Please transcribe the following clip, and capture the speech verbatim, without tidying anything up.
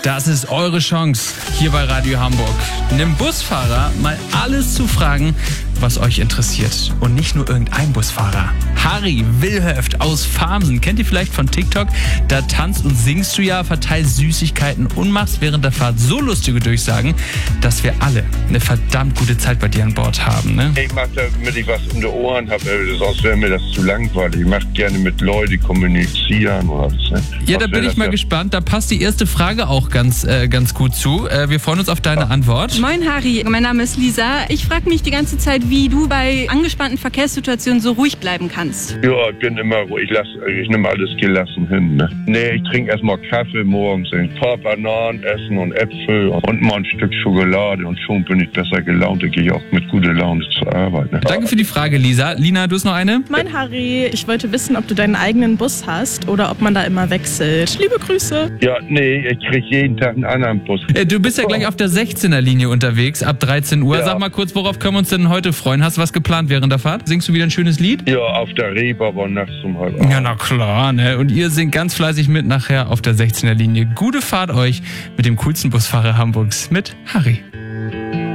Das ist eure Chance hier bei Radio Hamburg. Einem Busfahrer mal alles zu fragen, was euch interessiert. Und nicht nur irgendein Busfahrer. Harry Wilhöft aus Farmsen. Kennt ihr vielleicht von TikTok? Da tanzt und singst du ja, verteilst Süßigkeiten und machst während der Fahrt so lustige Durchsagen, dass wir alle eine verdammt gute Zeit bei dir an Bord haben. Ne? Ich mache, damit ich was um die Ohren habe, sonst wäre mir das zu langweilig. Ich mache gerne mit Leuten kommunizieren oder was. Ne? Ja, was da bin ich mal ja? gespannt. Da passt die erste Frage auch ganz, äh, ganz gut zu. Äh, wir freuen uns auf deine Antwort. Moin Harry, mein Name ist Lisa. Ich frage mich die ganze Zeit, wie du bei angespannten Verkehrssituationen so ruhig bleiben kannst. Ja, ich bin immer ruhig. Ich, lass, ich nehme alles gelassen hin. Ne? Nee, ich trinke erstmal Kaffee morgens, ein paar Bananen essen und Äpfel und mal ein Stück Schokolade und schon bin ich besser gelaunt. Da gehe ich auch mit guter Laune zur Arbeit. Ne? Danke für die Frage, Lisa. Lina, du hast noch eine? Mein Harry, ich wollte wissen, ob du deinen eigenen Bus hast oder ob man da immer wechselt. Liebe Grüße. Ja, nee, ich kriege jeden Tag einen anderen Bus. Äh, du bist ja gleich auf der sechzehner Linie unterwegs, ab dreizehn Uhr. Ja. Sag mal kurz, worauf können wir uns denn heute freuen? Hast du was geplant während der Fahrt? Singst du wieder ein schönes Lied? Ja, auf der Reeperbahn nachts um halb Ja, na klar, ne? Und ihr singt ganz fleißig mit nachher auf der sechzehner Linie. Gute Fahrt euch mit dem coolsten Busfahrer Hamburgs, mit Harry.